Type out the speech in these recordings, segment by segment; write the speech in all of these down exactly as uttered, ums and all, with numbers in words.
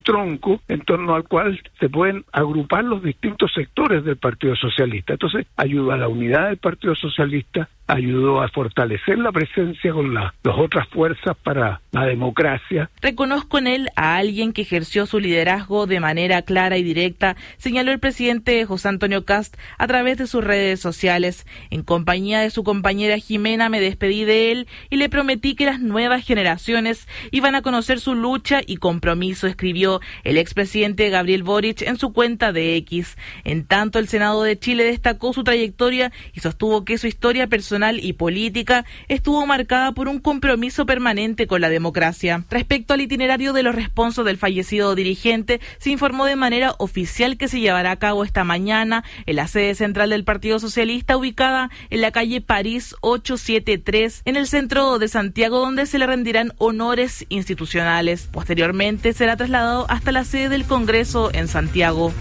tronco en torno al cual se pueden agrupar los distintos sectores del Partido Socialista. Entonces, ayuda a la unidad del Partido Socialista, ayudó a fortalecer la presencia con la, las otras fuerzas para la democracia. Reconozco en él a alguien que ejerció su liderazgo de manera clara y directa, señaló el presidente José Antonio Kast a través de sus redes sociales. En compañía de su compañera Jimena me despedí de él y le prometí que las nuevas generaciones iban a conocer su lucha y compromiso, escribió el expresidente Gabriel Boric en su cuenta de X. En tanto, el Senado de Chile destacó su trayectoria y sostuvo que su historia personal y política estuvo marcada por un compromiso permanente con la democracia. Respecto al itinerario de los responsos del fallecido dirigente, se informó de manera oficial que se llevará a cabo esta mañana en la sede central del Partido Socialista, ubicada en la calle París ochocientos setenta y tres, en el centro de Santiago, donde se le rendirán honores institucionales. Posteriormente será trasladado hasta la sede del Congreso en Santiago.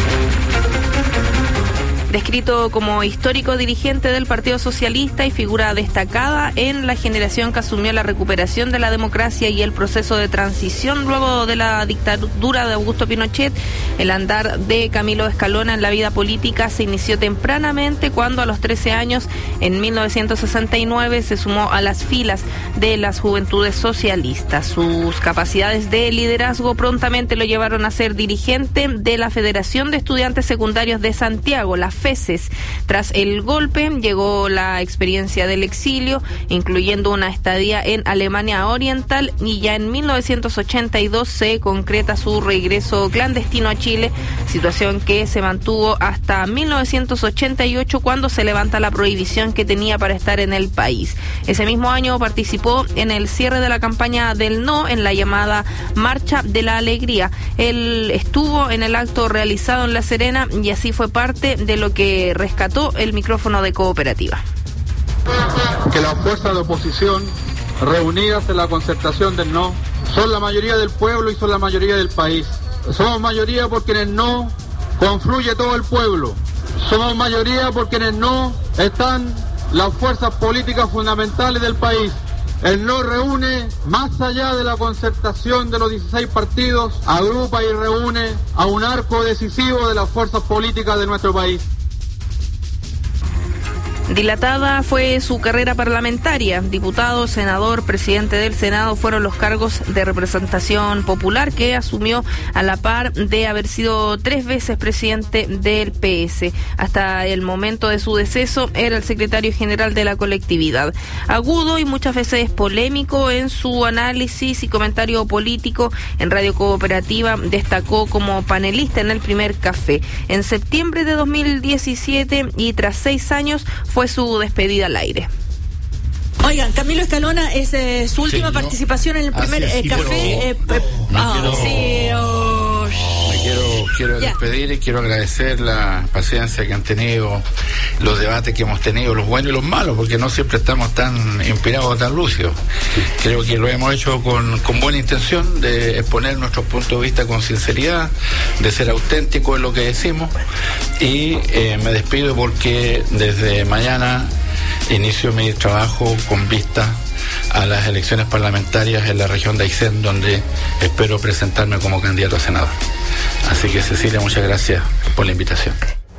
Descrito como histórico dirigente del Partido Socialista y figura destacada en la generación que asumió la recuperación de la democracia y el proceso de transición luego de la dictadura de Augusto Pinochet, el andar de Camilo Escalona en la vida política se inició tempranamente cuando a los trece años, en mil novecientos sesenta y nueve, se sumó a las filas de las Juventudes Socialistas. Sus capacidades de liderazgo prontamente lo llevaron a ser dirigente de la Federación de Estudiantes Secundarios de Santiago, la Feces. Tras el golpe llegó la experiencia del exilio, incluyendo una estadía en Alemania Oriental, y ya en mil novecientos ochenta y dos se concreta su regreso clandestino a Chile, situación que se mantuvo hasta mil novecientos ochenta y ocho, cuando se levanta la prohibición que tenía para estar en el país. Ese mismo año participó en el cierre de la campaña del no en la llamada Marcha de la Alegría. Él estuvo en el acto realizado en La Serena y así fue parte de lo que rescató el micrófono de Cooperativa. Que las fuerzas de oposición reunidas en la concertación del no son la mayoría del pueblo y son la mayoría del país. Somos mayoría porque en el no confluye todo el pueblo. Somos mayoría porque en el no están las fuerzas políticas fundamentales del país. El no reúne, más allá de la concertación de los dieciséis partidos, agrupa y reúne a un arco decisivo de las fuerzas políticas de nuestro país. Dilatada fue su carrera parlamentaria. Diputado, senador, presidente del Senado fueron los cargos de representación popular que asumió a la par de haber sido tres veces presidente del P S. Hasta el momento de su deceso era el secretario general de la colectividad. Agudo y muchas veces polémico en su análisis y comentario político, en Radio Cooperativa destacó como panelista en el primer café. En septiembre de dos mil diecisiete y tras seis años fue su despedida al aire. Oigan, Camilo Escalona es eh, su última sí, participación no, en el primer eh, café. Bueno, eh, no, oh, quiero, sí, oh, me quiero, quiero despedir y quiero agradecer la paciencia que han tenido, los debates que hemos tenido, los buenos y los malos, porque no siempre estamos tan inspirados, tan lúcidos. Creo que lo hemos hecho con, con buena intención de exponer nuestros puntos de vista con sinceridad, de ser auténticos en lo que decimos, y eh, me despido porque desde mañana inicio mi trabajo con vista a las elecciones parlamentarias en la región de Aysén, donde espero presentarme como candidato a senador. Así que, Cecilia, muchas gracias por la invitación.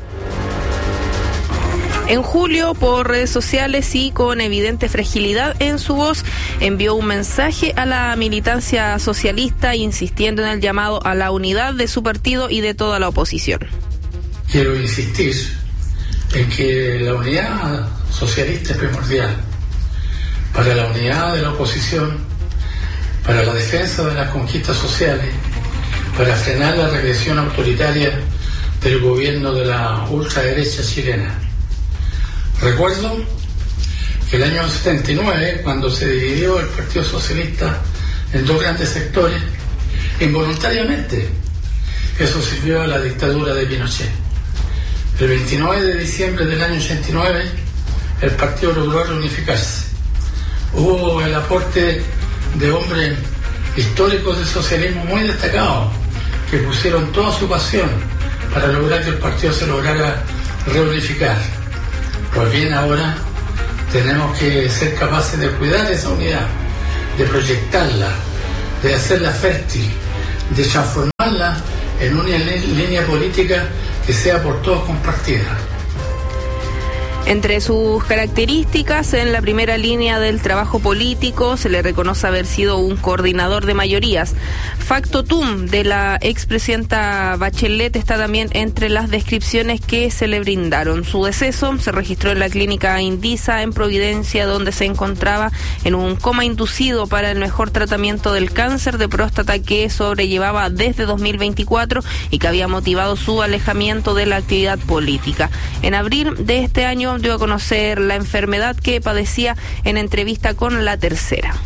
En julio, por redes sociales y con evidente fragilidad en su voz, envió un mensaje a la militancia socialista insistiendo en el llamado a la unidad de su partido y de toda la oposición. Quiero insistir en que la unidad socialista es primordial para la unidad de la oposición, para la defensa de las conquistas sociales, para frenar la regresión autoritaria del gobierno de la ultraderecha chilena. Recuerdo que el año setenta y nueve, cuando se dividió el Partido Socialista en dos grandes sectores, involuntariamente eso sirvió a la dictadura de Pinochet. El veintinueve de diciembre del año ochenta y nueve, el partido logró reunificarse. Hubo el aporte de hombres históricos del socialismo muy destacados, que pusieron toda su pasión para lograr que el partido se lograra reunificar. Pues bien, ahora tenemos que ser capaces de cuidar esa unidad, de proyectarla, de hacerla fértil, de transformarla en una línea política que sea por todos compartida. Entre sus características, en la primera línea del trabajo político se le reconoce haber sido un coordinador de mayorías. Factotum de la expresidenta Bachelet está también entre las descripciones que se le brindaron. Su deceso se registró en la clínica Indisa en Providencia, donde se encontraba en un coma inducido para el mejor tratamiento del cáncer de próstata que sobrellevaba desde dos mil veinticuatro y que había motivado su alejamiento de la actividad política. En abril de este año dio a conocer la enfermedad que padecía en entrevista con La Tercera.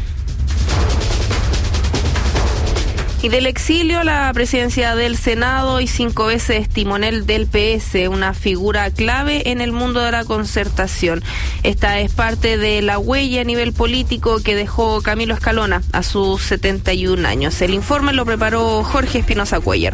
Y del exilio a la presidencia del Senado y cinco veces timonel del P S, una figura clave en el mundo de la concertación. Esta es parte de la huella a nivel político que dejó Camilo Escalona a sus setenta y un años. El informe lo preparó Jorge Espinosa Cuellar.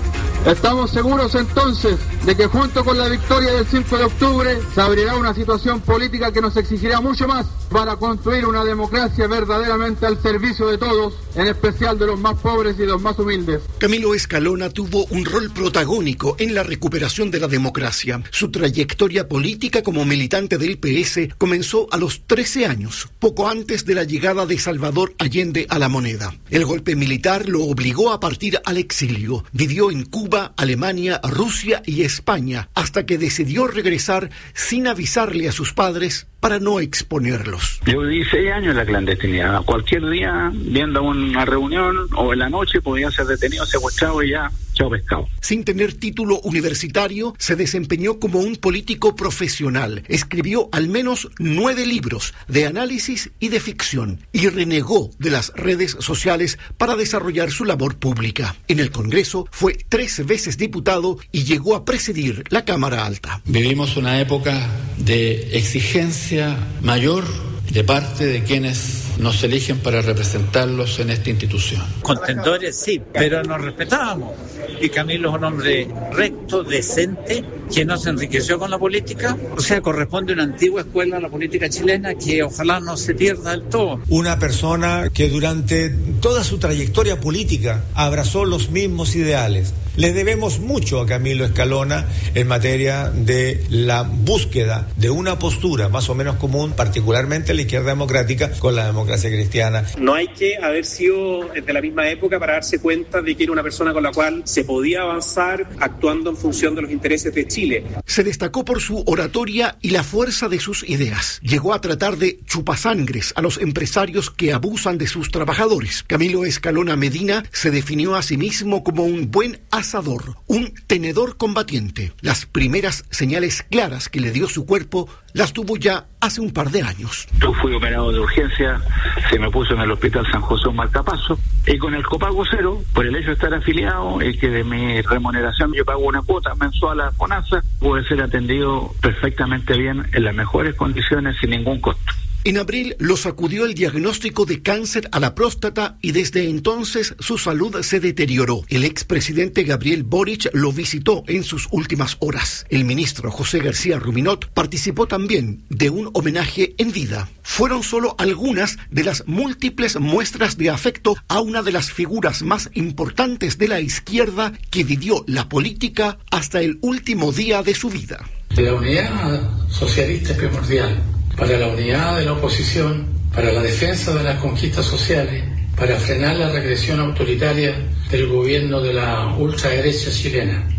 Estamos seguros entonces de que junto con la victoria del cinco de octubre se abrirá una situación política que nos exigirá mucho más para construir una democracia verdaderamente al servicio de todos, en especial de los más pobres y de los más humildes. Camilo Escalona tuvo un rol protagónico en la recuperación de la democracia. Su trayectoria política como militante del P S comenzó a los trece años, poco antes de la llegada de Salvador Allende a la moneda. El golpe militar lo obligó a partir al exilio. Vivió en Cuba, Alemania, Rusia y España, hasta que decidió regresar sin avisarle a sus padres para no exponerlos. Yo viví seis años en la clandestinidad. Cualquier día, viendo una reunión o en la noche, podía ser detenido, secuestrado y ya, chao pescado. Sin tener título universitario, se desempeñó como un político profesional. Escribió al menos nueve libros de análisis y de ficción y renegó de las redes sociales para desarrollar su labor pública. En el Congreso fue tres veces diputado y llegó a presidir la Cámara Alta. Vivimos una época de exigencia mayor de parte de quienes nos eligen para representarlos en esta institución. Contendores sí, pero nos respetábamos. Y Camilo es un hombre recto, decente, que no se enriqueció con la política. O sea, corresponde a una antigua escuela a la política chilena que ojalá no se pierda del todo. Una persona que durante toda su trayectoria política abrazó los mismos ideales. Le debemos mucho a Camilo Escalona en materia de la búsqueda de una postura más o menos común, particularmente la izquierda democrática con la democracia cristiana. No hay que haber sido de la misma época para darse cuenta de que era una persona con la cual se podía avanzar actuando en función de los intereses de Chile. Se destacó por su oratoria y la fuerza de sus ideas. Llegó a tratar de chupasangres a los empresarios que abusan de sus trabajadores. Camilo Escalona Medina se definió a sí mismo como un buen asador, un tenedor combatiente. Las primeras señales claras que le dio su cuerpo las tuvo ya hace un par de años. Yo fui operado de urgencia, se me puso en el Hospital San José Marcapaso, y con el copago cero, por el hecho de estar afiliado, y que de mi remuneración yo pago una cuota mensual a FONASA, pude ser atendido perfectamente bien, en las mejores condiciones, sin ningún costo. En abril lo sacudió el diagnóstico de cáncer a la próstata y desde entonces su salud se deterioró. El expresidente Gabriel Boric lo visitó en sus últimas horas. El ministro José García Ruminot participó también de un homenaje en vida. Fueron solo algunas de las múltiples muestras de afecto a una de las figuras más importantes de la izquierda que vivió la política hasta el último día de su vida. La unidad socialista es primordial para la unidad de la oposición, para la defensa de las conquistas sociales, para frenar la regresión autoritaria del gobierno de la ultraderecha chilena.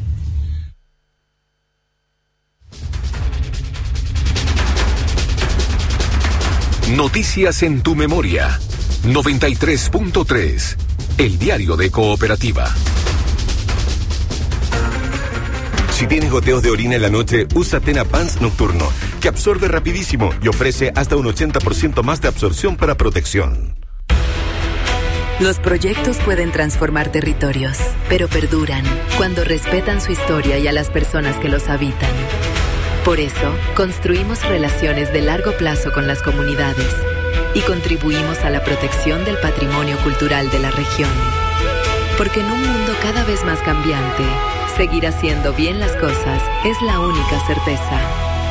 Noticias en tu memoria. noventa y tres punto tres. El diario de Cooperativa. Si tienes goteos de orina en la noche, usa Tena Pants Nocturno, que absorbe rapidísimo y ofrece hasta un ochenta por ciento más de absorción para protección. Los proyectos pueden transformar territorios, pero perduran cuando respetan su historia y a las personas que los habitan. Por eso, construimos relaciones de largo plazo con las comunidades y contribuimos a la protección del patrimonio cultural de la región. Porque en un mundo cada vez más cambiante, seguir haciendo bien las cosas es la única certeza.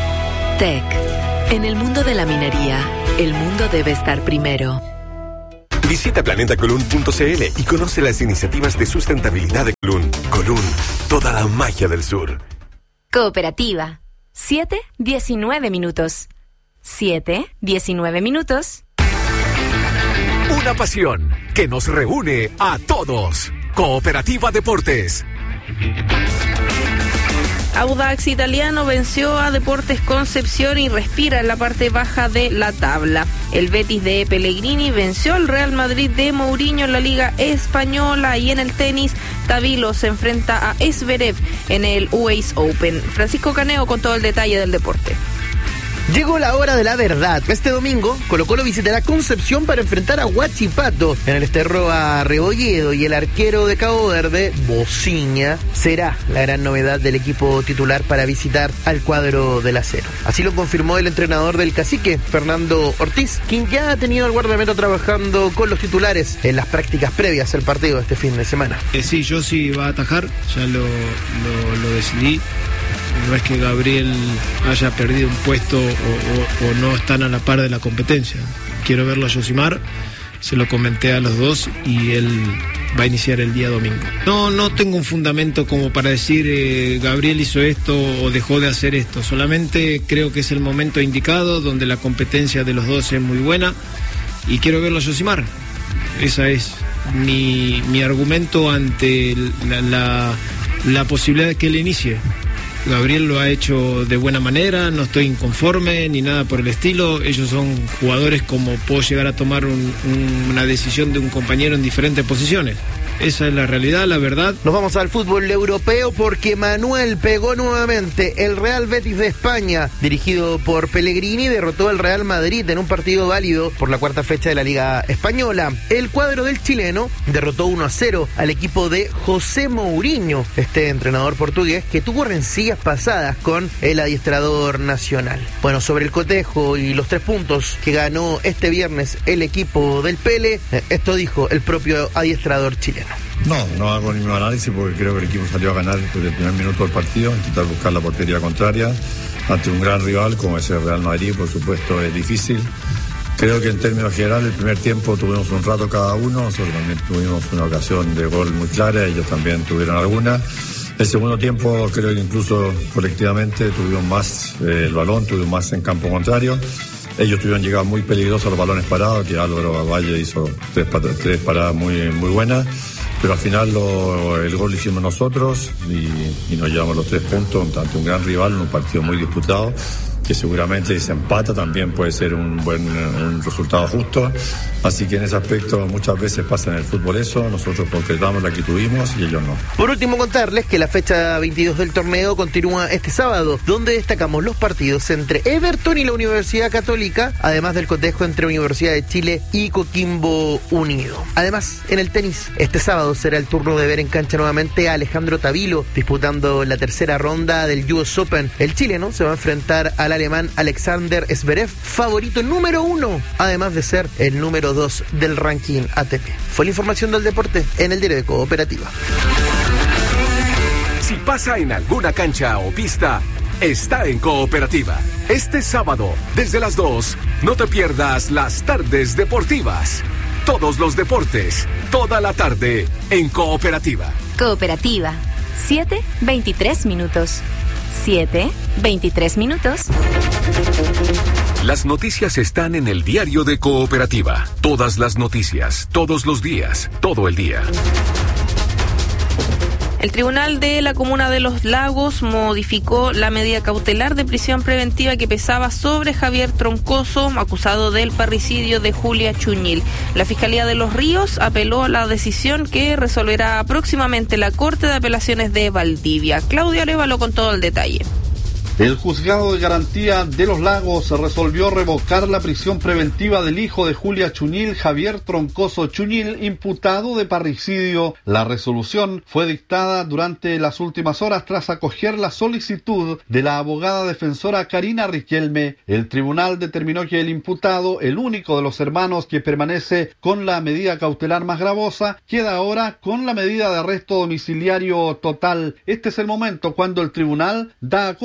T E C. En el mundo de la minería, el mundo debe estar primero. Visita planeta colún punto c l y conoce las iniciativas de sustentabilidad de Colún. Colún, toda la magia del sur. Cooperativa. siete diecinueve minutos. siete diecinueve minutos. Una pasión que nos reúne a todos. Cooperativa Deportes. Audax Italiano venció a Deportes Concepción y respira en la parte baja de la tabla. El Betis de Pellegrini venció al Real Madrid de Mourinho en la Liga Española, y en el tenis, Tabilo se enfrenta a Zverev en el U S Open. Francisco Caneo con todo el detalle del deporte. Llegó la hora de la verdad. Este domingo, Colo-Colo visitará Concepción para enfrentar a Huachipato en el Esterro a Rebolledo, y el arquero de Cabo Verde, Bociña, será la gran novedad del equipo titular para visitar al cuadro del acero. Así lo confirmó el entrenador del Cacique, Fernando Ortiz, quien ya ha tenido al guardameta trabajando con los titulares en las prácticas previas al partido de este fin de semana. Eh, sí, yo sí va a atajar, ya lo, lo, lo decidí. No es que Gabriel haya perdido un puesto o, o, o no están a la par de la competencia. Quiero verlo a Yosimar, se lo comenté a los dos y él va a iniciar el día domingo. No, no tengo un fundamento como para decir eh, Gabriel hizo esto o dejó de hacer esto. Solamente creo que es el momento indicado donde la competencia de los dos es muy buena y quiero verlo a Yosimar. Esa es mi, mi argumento ante la, la, la posibilidad de que él inicie. Gabriel lo ha hecho de buena manera, no estoy inconforme ni nada por el estilo. Ellos son jugadores como puedo llegar a tomar un, un, una decisión de un compañero en diferentes posiciones. Esa es la realidad, la verdad. Nos vamos al fútbol europeo porque Manuel pegó nuevamente. El Real Betis de España, dirigido por Pellegrini, derrotó al Real Madrid en un partido válido por la cuarta fecha de la Liga Española. El cuadro del chileno derrotó uno a cero al equipo de José Mourinho, este entrenador portugués que tuvo rencillas pasadas con el adiestrador nacional. Bueno, sobre el cotejo y los tres puntos que ganó este viernes el equipo del Pele, esto dijo el propio adiestrador chileno. No, no hago ningún análisis porque creo que el equipo salió a ganar desde el primer minuto del partido, intentar buscar la portería contraria ante un gran rival como es el Real Madrid. Por supuesto es difícil. Creo que en términos generales el primer tiempo tuvimos un rato cada uno, nosotros también tuvimos una ocasión de gol muy clara, ellos también tuvieron alguna. El segundo tiempo creo que incluso colectivamente tuvimos más eh, el balón, tuvimos más en campo contrario. Ellos tuvieron llegado muy peligrosos a los balones parados, que Álvaro Valle hizo tres, tres paradas muy, muy buenas, pero al final lo, el gol lo hicimos nosotros y, y nos llevamos los tres puntos ante un gran rival en un partido muy disputado, que seguramente si se empata también puede ser un buen un resultado justo. Así que en ese aspecto muchas veces pasa en el fútbol eso, nosotros concretamos la que tuvimos y ellos no. Por último, contarles que la fecha veintidós del torneo continúa este sábado, donde destacamos los partidos entre Everton y la Universidad Católica, además del cotejo entre Universidad de Chile y Coquimbo Unido. Además, en el tenis, este sábado será el turno de ver en cancha nuevamente a Alejandro Tabilo, disputando la tercera ronda del U S Open. El chileno se va a enfrentar al alemán Alexander Zverev, favorito número uno, además de ser el número dos del ranking A T P. Fue la información del deporte en el diario de Cooperativa. Si pasa en alguna cancha o pista, está en Cooperativa. Este sábado, desde las dos, no te pierdas las tardes deportivas. Todos los deportes, toda la tarde, en Cooperativa. Cooperativa, siete veintitrés minutos. siete veintitrés minutos. Las noticias están en el diario de Cooperativa. Todas las noticias, todos los días, todo el día. El Tribunal de la Comuna de Los Lagos modificó la medida cautelar de prisión preventiva que pesaba sobre Javier Troncoso, acusado del parricidio de Julia Chuñil. La Fiscalía de Los Ríos apeló a la decisión que resolverá próximamente la Corte de Apelaciones de Valdivia. Claudio Arévalo con todo el detalle. El Juzgado de Garantía de Los Lagos resolvió revocar la prisión preventiva del hijo de Julia Chuñil, Javier Troncoso Chuñil, imputado de parricidio. La resolución fue dictada durante las últimas horas tras acoger la solicitud de la abogada defensora Karina Riquelme. El tribunal determinó que el imputado, el único de los hermanos que permanece con la medida cautelar más gravosa, queda ahora con la medida de arresto domiciliario total. Este es el momento cuando el tribunal da a conocer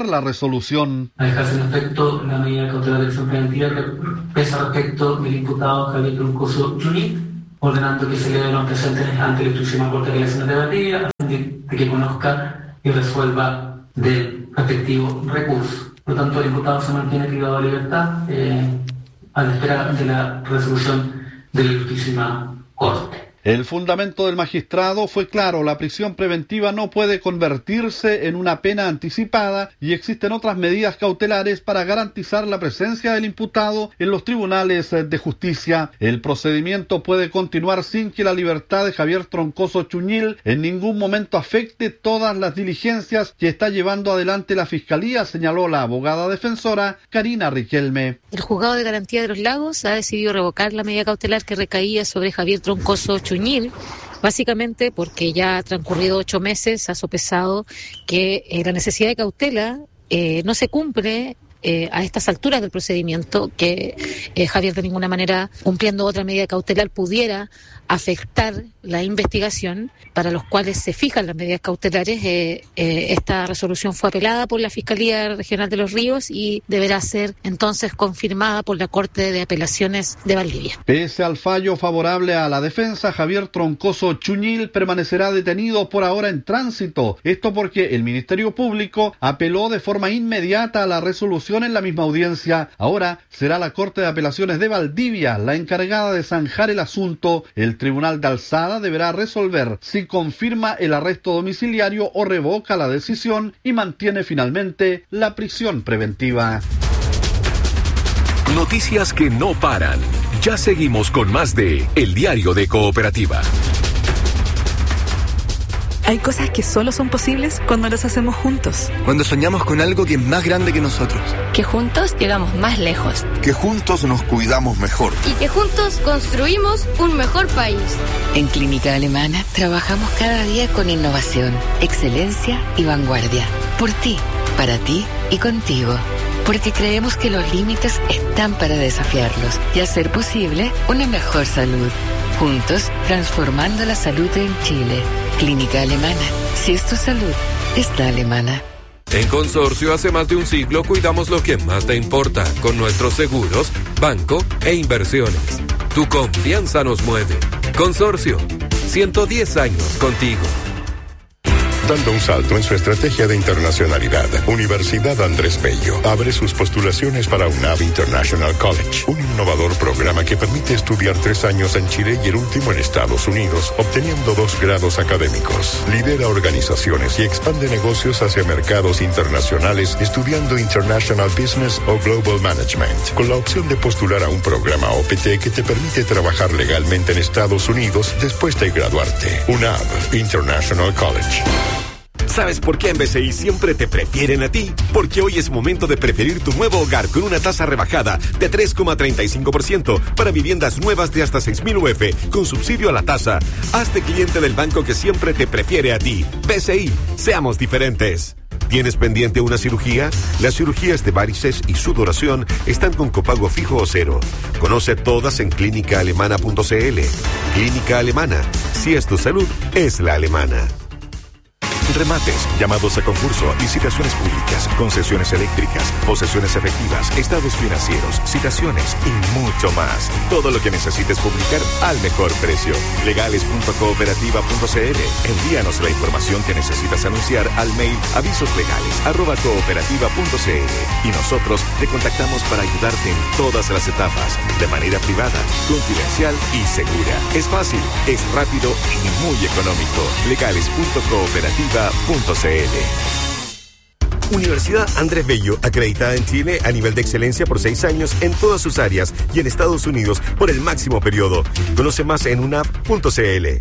aprobar la resolución. A dejarse en efecto la medida cautelar de prisión preventiva que pesa respecto del imputado Javier Troncoso Chunil, ordenando que se le den los presentes ante la instrucción Corte de Apelaciones de Valdivia, a fin de que conozca y resuelva del respectivo recurso. Por lo tanto, el imputado se mantiene privado de libertad eh, a la espera de la resolución de la Justísima Corte. El fundamento del magistrado fue claro: la prisión preventiva no puede convertirse en una pena anticipada y existen otras medidas cautelares para garantizar la presencia del imputado en los tribunales de justicia. El procedimiento puede continuar sin que la libertad de Javier Troncoso Chunil en ningún momento afecte todas las diligencias que está llevando adelante la Fiscalía, señaló la abogada defensora Karina Riquelme. El Juzgado de Garantía de los Lagos ha decidido revocar la medida cautelar que recaía sobre Javier Troncoso Chunil, básicamente porque ya ha transcurrido ocho meses, ha sopesado que eh, la necesidad de cautela eh, no se cumple eh, a estas alturas del procedimiento, que eh, Javier de ninguna manera, cumpliendo otra medida cautelar, pudiera afectar la investigación para los cuales se fijan las medidas cautelares. Eh, eh, esta resolución fue apelada por la Fiscalía Regional de Los Ríos y deberá ser entonces confirmada por la Corte de Apelaciones de Valdivia. Pese al fallo favorable a la defensa, Javier Troncoso Chunil permanecerá detenido por ahora en tránsito. Esto porque el Ministerio Público apeló de forma inmediata a la resolución en la misma audiencia. Ahora será la Corte de Apelaciones de Valdivia la encargada de zanjar el asunto. El Tribunal de Alzada deberá resolver si confirma el arresto domiciliario o revoca la decisión y mantiene finalmente la prisión preventiva. Noticias que no paran. Ya seguimos con más de El Diario de Cooperativa. Hay cosas que solo son posibles cuando las hacemos juntos. Cuando soñamos con algo que es más grande que nosotros. Que juntos llegamos más lejos. Que juntos nos cuidamos mejor. Y que juntos construimos un mejor país. En Clínica Alemana trabajamos cada día con innovación, excelencia y vanguardia. Por ti, para ti y contigo. Porque creemos que los límites están para desafiarlos y hacer posible una mejor salud. Juntos, transformando la salud en Chile. Clínica Alemana. Si es tu salud, está alemana. En Consorcio, hace más de un siglo cuidamos lo que más te importa con nuestros seguros, banco e inversiones. Tu confianza nos mueve. Consorcio, ciento diez años contigo. Dando un salto en su estrategia de internacionalidad, Universidad Andrés Bello abre sus postulaciones para UNAV International College, un innovador programa que permite estudiar tres años en Chile y el último en Estados Unidos, obteniendo dos grados académicos. Lidera organizaciones y expande negocios hacia mercados internacionales estudiando International Business o Global Management, con la opción de postular a un programa O P T que te permite trabajar legalmente en Estados Unidos después de graduarte. UNAV International College. ¿Sabes por qué en B C I siempre te prefieren a ti? Porque hoy es momento de preferir tu nuevo hogar con una tasa rebajada de tres coma treinta y cinco por ciento para viviendas nuevas de hasta seis mil U F con subsidio a la tasa. Hazte cliente del banco que siempre te prefiere a ti. B C I, seamos diferentes. ¿Tienes pendiente una cirugía? Las cirugías de varices y sudoración están con copago fijo o cero. Conoce todas en clínica alemana punto c l. Clínica Alemana. Si es tu salud, es la alemana. Remates, llamados a concurso, licitaciones públicas, concesiones eléctricas, posesiones efectivas, estados financieros, citaciones y mucho más. Todo lo que necesites publicar al mejor precio. legales punto cooperativa punto c l. Envíanos la información que necesitas anunciar al mail avisoslegales arroba cooperativa punto c l y nosotros te contactamos para ayudarte en todas las etapas, de manera privada, confidencial y segura. Es fácil, es rápido y muy económico. legales punto cooperativa punto c l. Universidad Andrés Bello, acreditada en Chile a nivel de excelencia por seis años en todas sus áreas y en Estados Unidos por el máximo periodo. Conoce más en unav punto c l.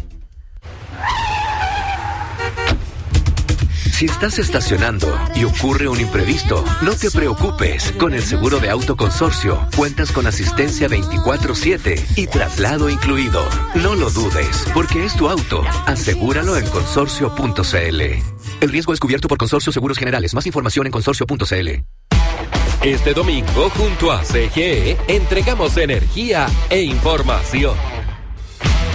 Si estás estacionando y ocurre un imprevisto, no te preocupes. Con el seguro de auto Consorcio, cuentas con asistencia veinticuatro siete y traslado incluido. No lo dudes, porque es tu auto. Asegúralo en consorcio punto c l. El riesgo es cubierto por Consorcio Seguros Generales. Más información en consorcio punto c l. Este domingo, junto a C G E, entregamos energía e información.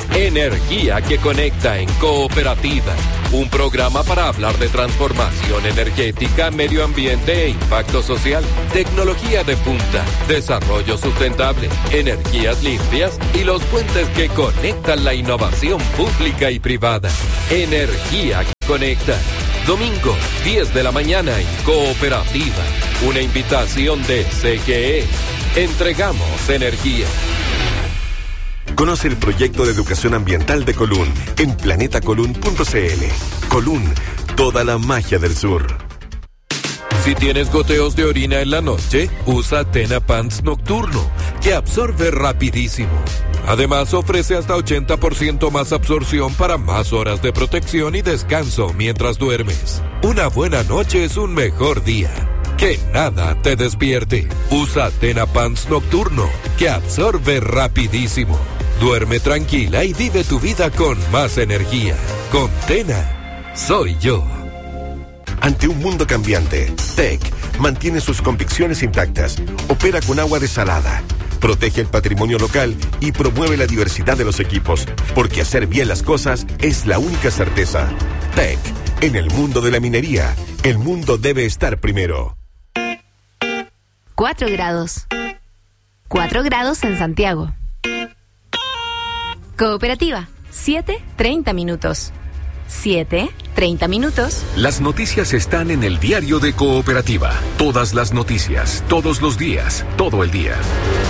Energía que conecta en Cooperativa. Un programa para hablar de transformación energética, medio ambiente e impacto social. Tecnología de punta, desarrollo sustentable, energías limpias y los puentes que conectan la innovación pública y privada. Energía que conecta. Domingo, diez de la mañana en Cooperativa. Una invitación de C G E. Entregamos energía. Conoce el proyecto de educación ambiental de Colún en planeta colún punto c l. Colún, toda la magia del sur. Si tienes goteos de orina en la noche, usa Tena Pants Nocturno, que absorbe rapidísimo. Además, ofrece hasta ochenta por ciento más absorción para más horas de protección y descanso mientras duermes. Una buena noche es un mejor día. Que nada te despierte. Usa Tena Pants Nocturno, que absorbe rapidísimo. Duerme tranquila y vive tu vida con más energía. Con Tena, soy yo. Ante un mundo cambiante, T E C mantiene sus convicciones intactas, opera con agua desalada, protege el patrimonio local y promueve la diversidad de los equipos, porque hacer bien las cosas es la única certeza. T E C, en el mundo de la minería, el mundo debe estar primero. Cuatro grados. Cuatro grados en Santiago. Cooperativa, siete, treinta minutos. siete, treinta minutos. Las noticias están en el diario de Cooperativa. Todas las noticias, todos los días, todo el día.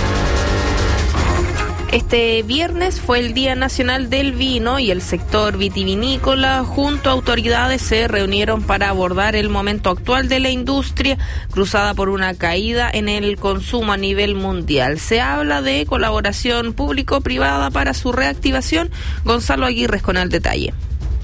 Este viernes fue el Día Nacional del Vino y el sector vitivinícola junto a autoridades se reunieron para abordar el momento actual de la industria cruzada por una caída en el consumo a nivel mundial. Se habla de colaboración público-privada para su reactivación. Gonzalo Aguirre con el detalle.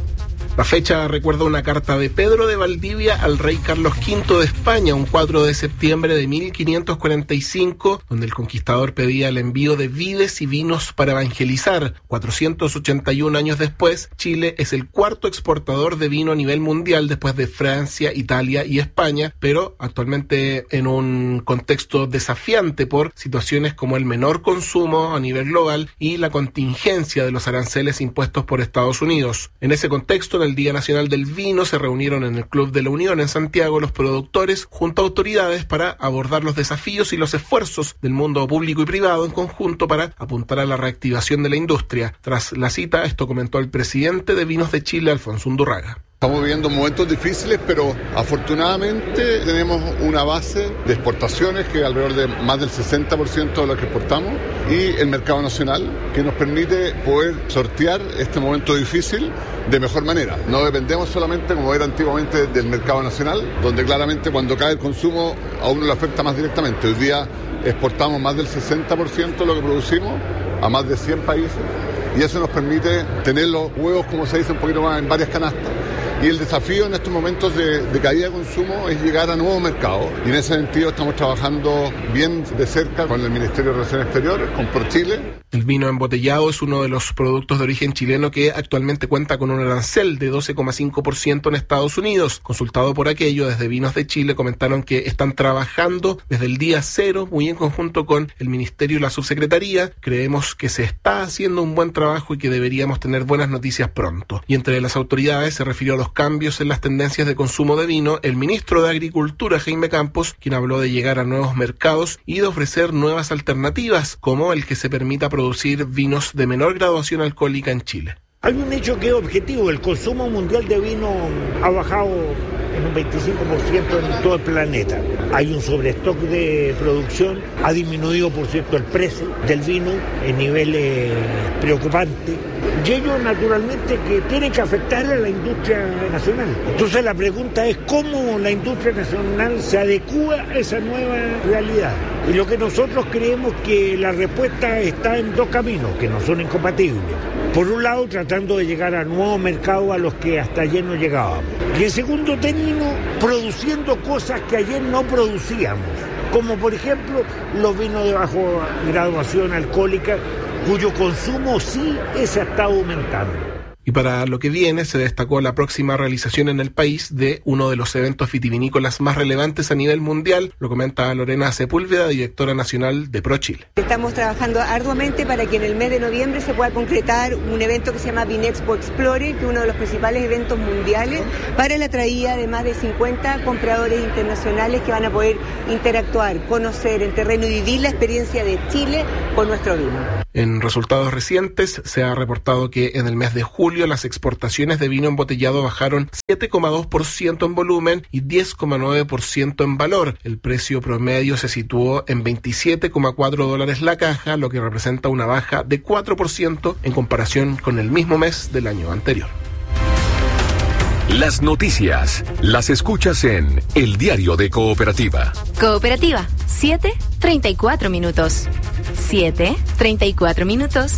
La fecha recuerda una carta de Pedro de Valdivia al rey Carlos quinto de España, un cuatro de septiembre de mil quinientos cuarenta y cinco, donde el conquistador pedía el envío de vides y vinos para evangelizar. cuatrocientos ochenta y un años después, Chile es el cuarto exportador de vino a nivel mundial después de Francia, Italia y España, pero actualmente en un contexto desafiante por situaciones como el menor consumo a nivel global y la contingencia de los aranceles impuestos por Estados Unidos. En ese contexto, en el Día Nacional del Vino se reunieron en el Club de la Unión en Santiago los productores junto a autoridades para abordar los desafíos y los esfuerzos del mundo público y privado en conjunto para apuntar a la reactivación de la industria. Tras la cita, esto comentó el presidente de Vinos de Chile, Alfonso Undurraga. Estamos viviendo momentos difíciles, pero afortunadamente tenemos una base de exportaciones que es alrededor de más del sesenta por ciento de lo que exportamos y el mercado nacional que nos permite poder sortear este momento difícil de mejor manera. No dependemos solamente, como era antiguamente, del mercado nacional, donde claramente cuando cae el consumo a uno le afecta más directamente. Hoy día exportamos más del sesenta por ciento de lo que producimos a más de cien países y eso nos permite tener los huevos, como se dice, un poquito más en varias canastas. Y el desafío en estos momentos de, de caída de consumo es llegar a nuevos mercados. Y en ese sentido estamos trabajando bien de cerca con el Ministerio de Relaciones Exteriores, con ProChile. El vino embotellado es uno de los productos de origen chileno que actualmente cuenta con un arancel de doce coma cinco por ciento en Estados Unidos. Consultado por aquello, desde Vinos de Chile comentaron que están trabajando desde el día cero, muy en conjunto con el Ministerio y la Subsecretaría. Creemos que se está haciendo un buen trabajo y que deberíamos tener buenas noticias pronto. Y entre las autoridades se refirió a los cambios en las tendencias de consumo de vino el ministro de Agricultura, Jaime Campos, quien habló de llegar a nuevos mercados y de ofrecer nuevas alternativas, como el que se permita producir vinos de menor graduación alcohólica en Chile. Hay un hecho que es objetivo: el consumo mundial de vino ha bajado en un veinticinco por ciento en todo el planeta. Hay un sobrestock de producción, ha disminuido, por cierto, el precio del vino en niveles preocupantes. Y ello, naturalmente, que tiene que afectar a la industria nacional. Entonces la pregunta es cómo la industria nacional se adecúa a esa nueva realidad. Y lo que nosotros creemos que la respuesta está en dos caminos, que no son incompatibles. Por un lado, tratando de llegar a nuevos mercados a los que hasta ayer no llegábamos. Y en segundo término, produciendo cosas que ayer no producíamos. Como por ejemplo, los vinos de baja graduación alcohólica, cuyo consumo sí se ha estado aumentando. Y para lo que viene se destacó la próxima realización en el país de uno de los eventos vitivinícolas más relevantes a nivel mundial. Lo comenta Lorena Sepúlveda, directora nacional de ProChile. Estamos trabajando arduamente para que en el mes de noviembre se pueda concretar un evento que se llama Vinexpo Explore, que es uno de los principales eventos mundiales para la traída de más de cincuenta compradores internacionales que van a poder interactuar, conocer el terreno y vivir la experiencia de Chile con nuestro vino. En resultados recientes se ha reportado que en el mes de julio las exportaciones de vino embotellado bajaron siete coma dos por ciento en volumen y diez coma nueve por ciento en valor. El precio promedio se situó en veintisiete coma cuatro dólares la caja, lo que representa una baja de cuatro por ciento en comparación con el mismo mes del año anterior. Las noticias las escuchas en El Diario de Cooperativa. Cooperativa, siete treinta y cuatro minutos. siete treinta y cuatro minutos.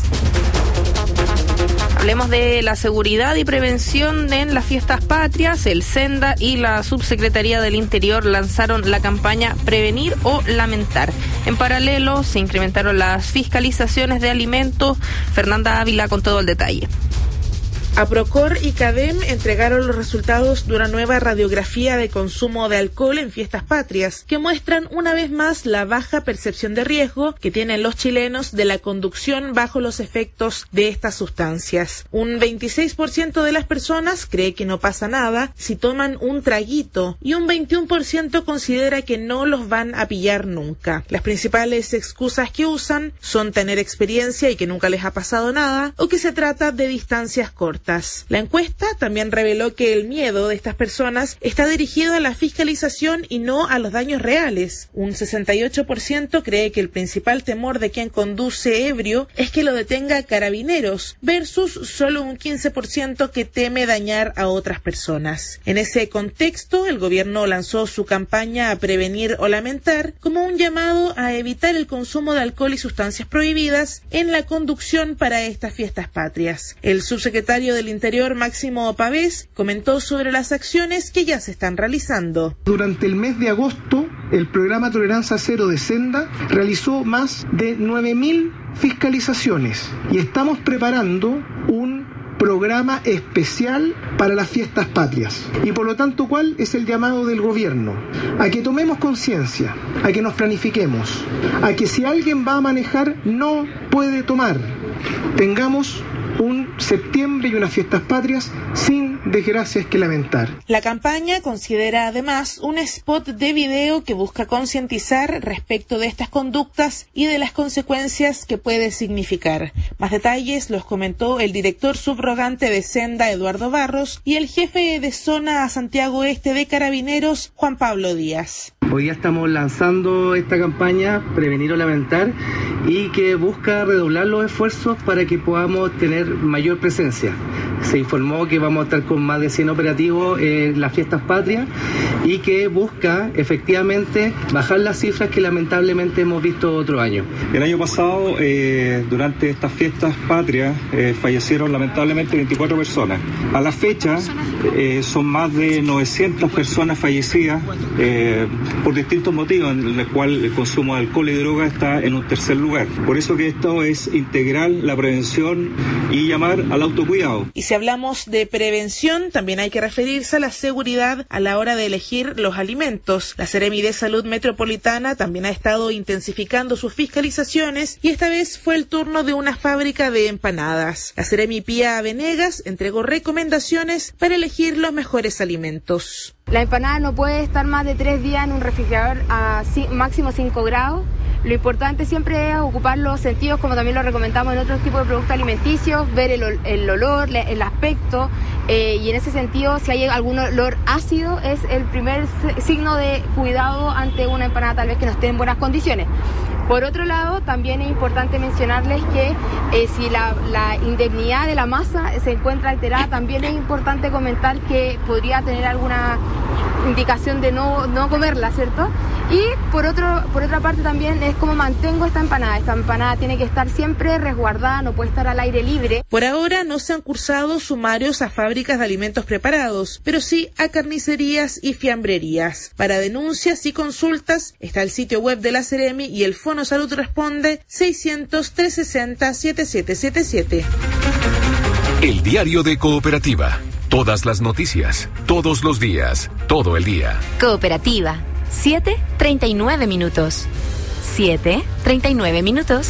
Hablemos de la seguridad y prevención en las fiestas patrias. El Senda y la Subsecretaría del Interior lanzaron la campaña Prevenir o Lamentar. En paralelo, se incrementaron las fiscalizaciones de alimentos. Fernanda Ávila con todo el detalle. APROCOR y CADEM entregaron los resultados de una nueva radiografía de consumo de alcohol en fiestas patrias, que muestran una vez más la baja percepción de riesgo que tienen los chilenos de la conducción bajo los efectos de estas sustancias. Un veintiséis por ciento de las personas cree que no pasa nada si toman un traguito y un veintiuno por ciento considera que no los van a pillar nunca. Las principales excusas que usan son tener experiencia y que nunca les ha pasado nada, o que se trata de distancias cortas. La encuesta también reveló que el miedo de estas personas está dirigido a la fiscalización y no a los daños reales. Un sesenta y ocho por ciento cree que el principal temor de quien conduce ebrio es que lo detenga Carabineros, versus solo un quince por ciento que teme dañar a otras personas. En ese contexto, el gobierno lanzó su campaña a Prevenir o Lamentar como un llamado a evitar el consumo de alcohol y sustancias prohibidas en la conducción para estas fiestas patrias. El subsecretario del Interior, Máximo Pavés, comentó sobre las acciones que ya se están realizando. Durante el mes de agosto, el programa Tolerancia Cero de Senda realizó más de nueve mil fiscalizaciones y estamos preparando un programa especial para las fiestas patrias. Y por lo tanto, ¿cuál es el llamado del gobierno? A que tomemos conciencia, a que nos planifiquemos, a que si alguien va a manejar, no puede tomar. Tengamos un septiembre y unas fiestas patrias sin desgracias que lamentar. La campaña considera además un spot de video que busca concientizar respecto de estas conductas y de las consecuencias que puede significar. Más detalles los comentó el director subrogante de Senda, Eduardo Barros, y el jefe de zona a Santiago Este de Carabineros, Juan Pablo Díaz. Hoy día estamos lanzando esta campaña Prevenir o Lamentar, y que busca redoblar los esfuerzos para que podamos tener mayor presencia. Se informó que vamos a estar con más de cien operativos en las fiestas patrias y que busca efectivamente bajar las cifras que lamentablemente hemos visto otro año. El año pasado, eh, durante estas fiestas patrias, eh, fallecieron lamentablemente veinticuatro personas. A la fecha eh, son más de novecientas personas fallecidas eh, por distintos motivos, en los cuales el consumo de alcohol y droga está en un tercer lugar. Por eso que esto es integral, la prevención y llamar al autocuidado. Y si hablamos de prevención, también hay que referirse a la seguridad a la hora de elegir los alimentos. La Seremi de Salud Metropolitana también ha estado intensificando sus fiscalizaciones y esta vez fue el turno de una fábrica de empanadas. La Seremi Pía Venegas entregó recomendaciones para elegir los mejores alimentos. La empanada no puede estar más de tres días en un refrigerador a máximo cinco grados. Lo importante siempre es ocupar los sentidos, como también lo recomendamos en otros tipos de productos alimenticios, ver el, el olor, el aspecto, eh, y en ese sentido, si hay algún olor ácido, es el primer signo de cuidado ante una empanada tal vez que no esté en buenas condiciones. Por otro lado, también es importante mencionarles que eh, si la, la indemnidad de la masa se encuentra alterada, también es importante comentar que podría tener alguna indicación de no, no comerla, ¿cierto? Y por otro, por otra parte también es cómo mantengo esta empanada. Esta empanada tiene que estar siempre resguardada, no puede estar al aire libre. Por ahora no se han cursado sumarios a fábricas de alimentos preparados, pero sí a carnicerías y fiambrerías. Para denuncias y consultas está el sitio web de la Seremi y el Fono Salud responde seiscientos, trescientos sesenta, setenta y siete setenta y siete. El diario de Cooperativa. Todas las noticias, todos los días, todo el día. Cooperativa, siete treinta y nueve minutos. siete treinta y nueve minutos.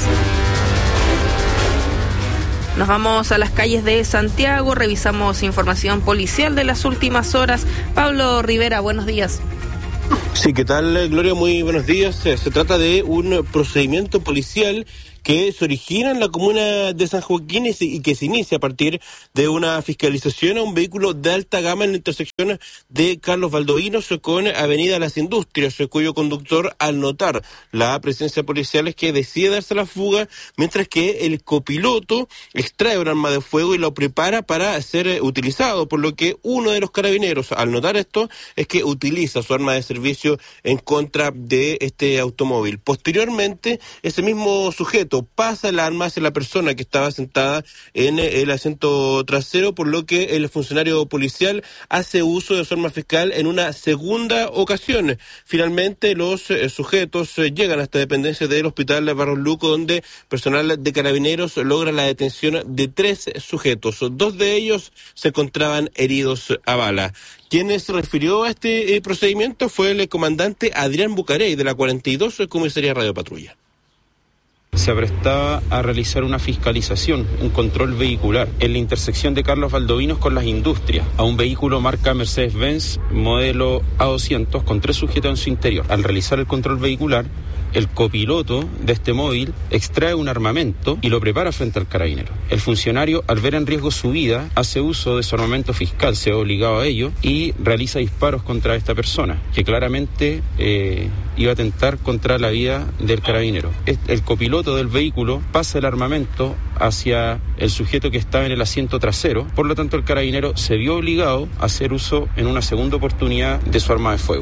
Nos vamos a las calles de Santiago, revisamos información policial de las últimas horas. Pablo Rivera, buenos días. Sí, ¿qué tal, Gloria? Muy buenos días. Se trata de un procedimiento policial que se origina en la comuna de San Joaquín y que se inicia a partir de una fiscalización a un vehículo de alta gama en la intersección de Carlos Valdovinos con Avenida Las Industrias, cuyo conductor, al notar la presencia policial, es que decide darse la fuga, mientras que el copiloto extrae un arma de fuego y lo prepara para ser utilizado, por lo que uno de los carabineros, al notar esto, es que utiliza su arma de servicio en contra de este automóvil. Posteriormente, ese mismo sujeto pasa el arma hacia la persona que estaba sentada en el asiento trasero, por lo que el funcionario policial hace uso de su arma fiscal en una segunda ocasión. Finalmente, los eh, sujetos eh, llegan hasta dependencia del hospital Barros Luco, donde personal de carabineros logra la detención de tres sujetos. Dos de ellos se encontraban heridos a bala. Quien se refirió a este eh, procedimiento fue el comandante Adrián Bucarey, de la cuarenta y dos Comisaría Radio Patrulla. Se prestaba a realizar una fiscalización, un control vehicular, en la intersección de Carlos Valdovinos con Las Industrias, a un vehículo marca Mercedes-Benz modelo A doscientos con tres sujetos en su interior. Al realizar el control vehicular, el copiloto de este móvil extrae un armamento y lo prepara frente al carabinero. El funcionario, al ver en riesgo su vida, hace uso de su armamento fiscal, se ve obligado a ello, y realiza disparos contra esta persona, que claramente eh, iba a atentar contra la vida del carabinero. El copiloto del vehículo pasa el armamento hacia el sujeto que estaba en el asiento trasero, por lo tanto el carabinero se vio obligado a hacer uso en una segunda oportunidad de su arma de fuego.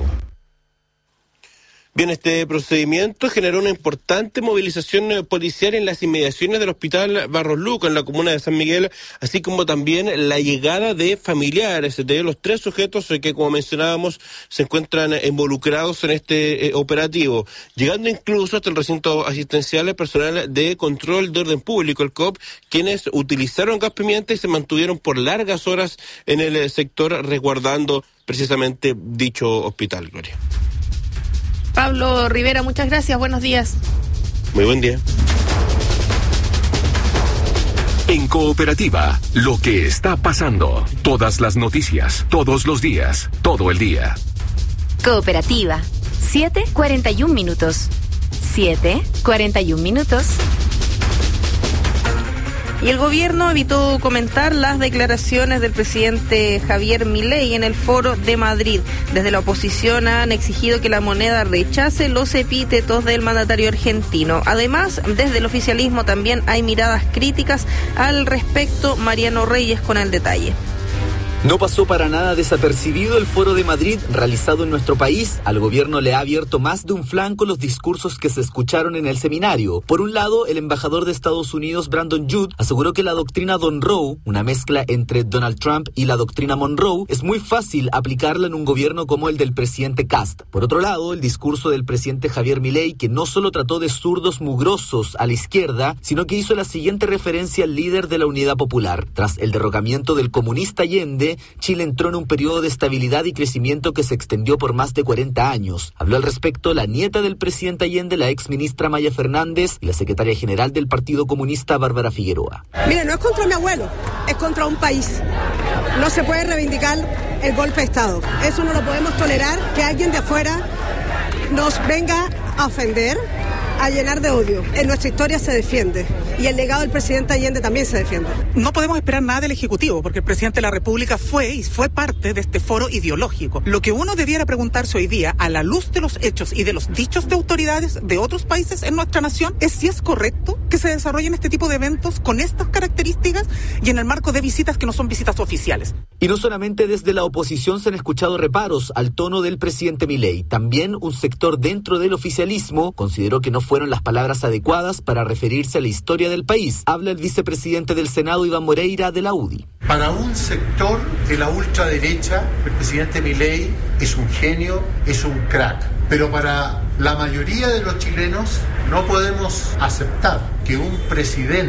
Bien, este procedimiento generó una importante movilización policial en las inmediaciones del hospital Barros Luco, en la comuna de San Miguel, así como también la llegada de familiares de los tres sujetos que, como mencionábamos, se encuentran involucrados en este eh, operativo, llegando incluso hasta el recinto asistencial personal de control de orden público, el C O P, quienes utilizaron gas pimienta y se mantuvieron por largas horas en el sector resguardando precisamente dicho hospital, Gloria. Pablo Rivera, muchas gracias, buenos días. Muy buen día. En Cooperativa, lo que está pasando. Todas las noticias, todos los días, todo el día. Cooperativa, siete cuarenta y un minutos. siete cuarenta y un minutos. Y el gobierno evitó comentar las declaraciones del presidente Javier Milei en el Foro de Madrid. Desde la oposición han exigido que la moneda rechace los epítetos del mandatario argentino. Además, desde el oficialismo también hay miradas críticas al respecto. Mariano Reyes con el detalle. No pasó para nada desapercibido el Foro de Madrid realizado en nuestro país. Al gobierno le ha abierto más de un flanco los discursos que se escucharon en el seminario. Por un lado, el embajador de Estados Unidos, Brandon Judd, aseguró que la doctrina Monroe, una mezcla entre Donald Trump y la doctrina Monroe, es muy fácil aplicarla en un gobierno como el del presidente Kast. Por otro lado, el discurso del presidente Javier Milei, que no solo trató de zurdos mugrosos a la izquierda, sino que hizo la siguiente referencia al líder de la Unidad Popular. Tras el derrocamiento del comunista Allende, Chile entró en un periodo de estabilidad y crecimiento que se extendió por más de cuarenta años. Habló al respecto la nieta del presidente Allende, la ex ministra Maya Fernández, y la secretaria general del Partido Comunista, Bárbara Figueroa. Mire, no es contra mi abuelo, es contra un país. No se puede reivindicar el golpe de Estado. Eso no lo podemos tolerar, que alguien de afuera nos venga a ofender, a llenar de odio. En nuestra historia se defiende y el legado del presidente Allende también se defiende. No podemos esperar nada del Ejecutivo porque el presidente de la República fue y fue parte de este foro ideológico. Lo que uno debiera preguntarse hoy día, a la luz de los hechos y de los dichos de autoridades de otros países en nuestra nación, es si es correcto que se desarrollen este tipo de eventos con estas características y en el marco de visitas que no son visitas oficiales. Y no solamente desde la oposición se han escuchado reparos al tono del presidente Milei. También un sector dentro del oficialismo consideró que no fueron las palabras adecuadas para referirse a la historia del país. Habla el vicepresidente del Senado, Iván Moreira, de la U D I. Para un sector de la ultraderecha, el presidente Milei es un genio, es un crack. Pero para la mayoría de los chilenos no podemos aceptar que un presidente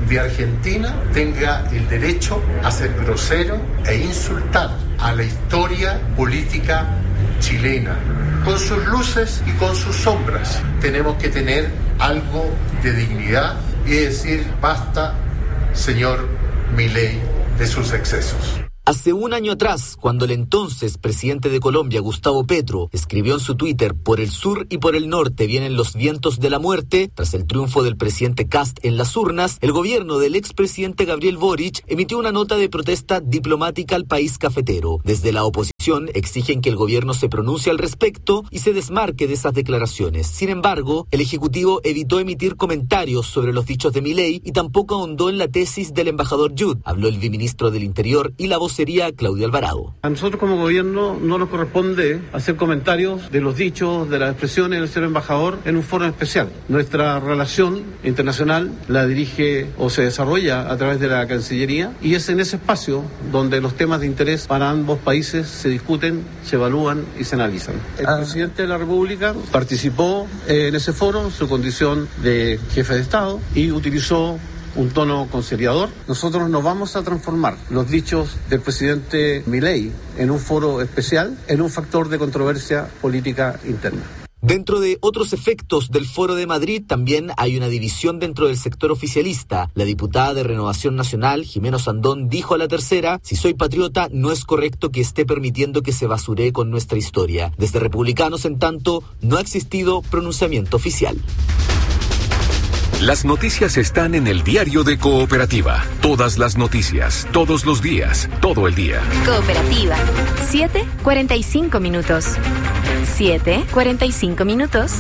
de Argentina tenga el derecho a ser grosero e insultar a la historia política chilena. Con sus luces y con sus sombras tenemos que tener algo de dignidad y decir basta, señor Milei, de sus excesos. Hace un año atrás, cuando el entonces presidente de Colombia, Gustavo Petro, escribió en su Twitter: por el sur y por el norte vienen los vientos de la muerte, tras el triunfo del presidente Kast en las urnas, el gobierno del expresidente Gabriel Boric emitió una nota de protesta diplomática al país cafetero. Desde la oposición exigen que el gobierno se pronuncie al respecto y se desmarque de esas declaraciones. Sin embargo, el Ejecutivo evitó emitir comentarios sobre los dichos de Milei y tampoco ahondó en la tesis del embajador Yud. Habló el viceministro del Interior y la voz sería Claudio Alvarado. A nosotros como gobierno no nos corresponde hacer comentarios de los dichos, de las expresiones del señor embajador en un foro especial. Nuestra relación internacional la dirige o se desarrolla a través de la Cancillería y es en ese espacio donde los temas de interés para ambos países se discuten, se evalúan y se analizan. El ah. presidente de la República participó en ese foro en su condición de jefe de Estado y utilizó un tono conciliador. Nosotros no vamos a transformar los dichos del presidente Milei en un foro especial, en un factor de controversia política interna. Dentro de otros efectos del Foro de Madrid, también hay una división dentro del sector oficialista. La diputada de Renovación Nacional, Jimena Sandón, dijo a La Tercera: si soy patriota, no es correcto que esté permitiendo que se basuree con nuestra historia. Desde Republicanos, en tanto, no ha existido pronunciamiento oficial. Las noticias están en el diario de Cooperativa. Todas las noticias, todos los días, todo el día. Cooperativa, siete cuarenta y cinco minutos. siete cuarenta y cinco minutos.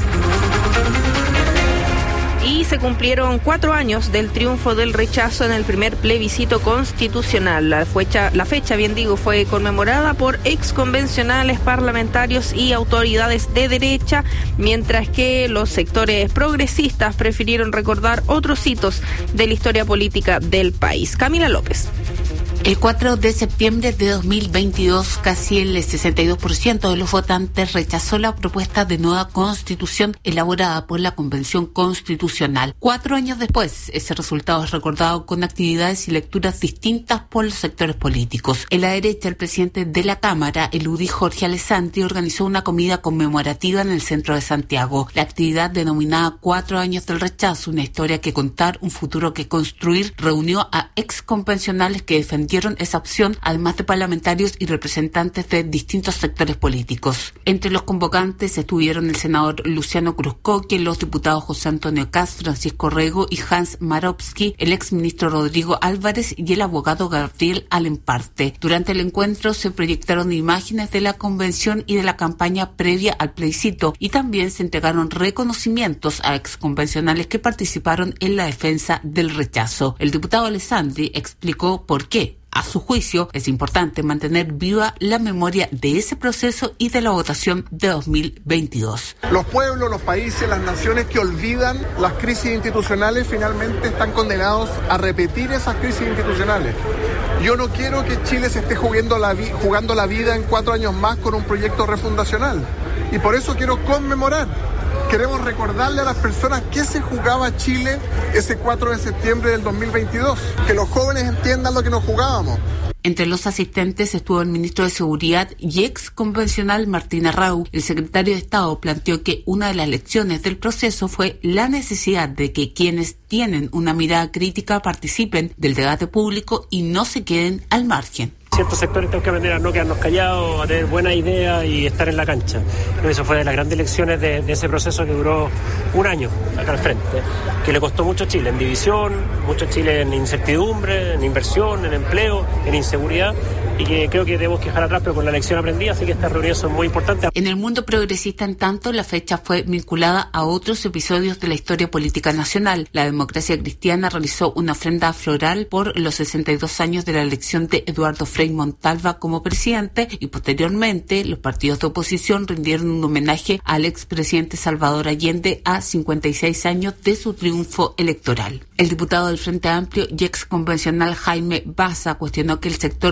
Y se cumplieron cuatro años del triunfo del rechazo en el primer plebiscito constitucional. La fecha, la fecha, bien digo, fue conmemorada por exconvencionales, parlamentarios y autoridades de derecha, mientras que los sectores progresistas prefirieron recordar otros hitos de la historia política del país. Camila López. El cuatro de septiembre de dos mil veintidós, casi el sesenta y dos por ciento de los votantes rechazó la propuesta de nueva constitución elaborada por la Convención Constitucional. Cuatro años después, ese resultado es recordado con actividades y lecturas distintas por los sectores políticos. En la derecha, el presidente de la Cámara, el U D I Jorge Alessandri, organizó una comida conmemorativa en el centro de Santiago. La actividad, denominada Cuatro años del rechazo, una historia que contar, un futuro que construir, reunió a exconvencionales que defendieron esa opción, además de parlamentarios y representantes de distintos sectores políticos. Entre los convocantes estuvieron el senador Luciano Cruzcoque, los diputados José Antonio Kast, Francisco Rego y Hans Marowski, el exministro Rodrigo Álvarez y el abogado Gabriel Alemparte. Durante el encuentro se proyectaron imágenes de la convención y de la campaña previa al plebiscito y también se entregaron reconocimientos a exconvencionales que participaron en la defensa del rechazo. El diputado Alessandri explicó por qué, a su juicio, es importante mantener viva la memoria de ese proceso y de la votación de dos mil veintidós. Los pueblos, los países, las naciones que olvidan las crisis institucionales finalmente están condenados a repetir esas crisis institucionales. Yo no quiero que Chile se esté jugando la, vi- jugando la vida en cuatro años más con un proyecto refundacional. Y por eso quiero conmemorar. Queremos recordarle a las personas qué se jugaba Chile ese cuatro de septiembre del dos mil veintidós. Que los jóvenes entiendan lo que nos jugábamos. Entre los asistentes estuvo el ministro de Seguridad y ex convencional Martín Arrau. El secretario de Estado planteó que una de las lecciones del proceso fue la necesidad de que quienes tienen una mirada crítica participen del debate público y no se queden al margen. Ciertos sectores tenemos que aprender a no quedarnos callados, a tener buenas ideas y estar en la cancha. Eso fue de las grandes lecciones de, de ese proceso que duró un año acá al frente, que le costó mucho a Chile en división, mucho a Chile en incertidumbre, en inversión, en empleo, en inseguridad, y que creo que debemos dejar atrás, pero con la lección aprendida, así que estas reuniones son muy importantes. En el mundo progresista, en tanto, la fecha fue vinculada a otros episodios de la historia política nacional. La Democracia Cristiana realizó una ofrenda floral por los sesenta y dos años de la elección de Eduardo Frei Montalva como presidente y posteriormente los partidos de oposición rindieron un homenaje al expresidente Salvador Allende a cincuenta y seis años de su triunfo electoral. El diputado del Frente Amplio y exconvencional Jaime Baza cuestionó que el sector siga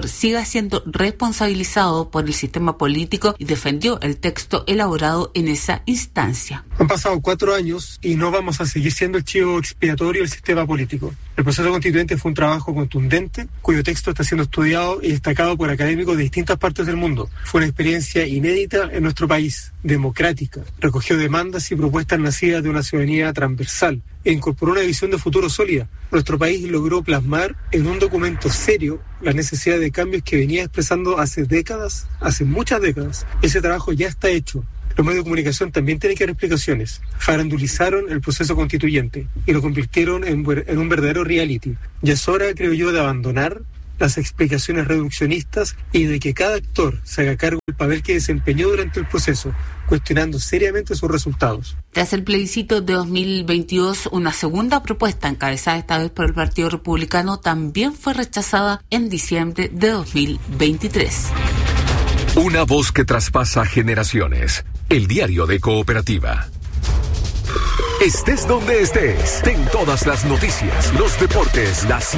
siendo responsabilizado por el sistema político y defendió el texto elaborado en esa instancia. Han pasado cuatro años y no vamos a seguir siendo el chivo expiatorio del sistema político. El proceso constituyente fue un trabajo contundente, cuyo texto está siendo estudiado y destacado por académicos de distintas partes del mundo. Fue una experiencia inédita en nuestro país, democrática. Recogió demandas y propuestas nacidas de una ciudadanía transversal e incorporó una visión de futuro sólida. Nuestro país logró plasmar en un documento serio la necesidad de cambios que venía expresando hace décadas, hace muchas décadas. Ese trabajo ya está hecho. Los medios de comunicación también tienen que dar explicaciones. Farandulizaron el proceso constituyente y lo convirtieron en, en un verdadero reality. Ya es hora, creo yo, de abandonar las explicaciones reduccionistas y de que cada actor se haga cargo del papel que desempeñó durante el proceso, cuestionando seriamente sus resultados. Tras el plebiscito de dos mil veintidós, una segunda propuesta, encabezada esta vez por el Partido Republicano, también fue rechazada en diciembre de dos mil veintitrés. Una voz que traspasa generaciones. El diario de Cooperativa. Estés donde estés, ten todas las noticias, los deportes, las